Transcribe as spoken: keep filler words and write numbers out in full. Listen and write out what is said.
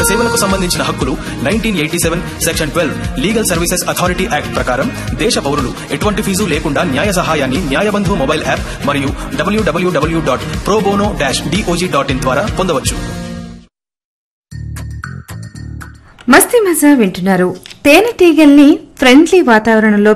సేవలకు సంబంధించిన హక్కులు nineteen eighty seven section twelve legal services authority act ప్రకారం దేశ పౌరులు ఎటువంటి ఫీజు లేకుండా న్యాయ సహాయాన్ని న్యాయబంధు మొబైల్ యాప్ మరియు డబ్ల్యూడబ్ల్యూడబ్ల్యూ dot pro bono dash DOJ dot in ద్వారా పొందవచ్చు. మస్తీ మజా వింటున్నారు. తేనెటీగల్ని ఫ్రెండ్లీ వాతావరణంలో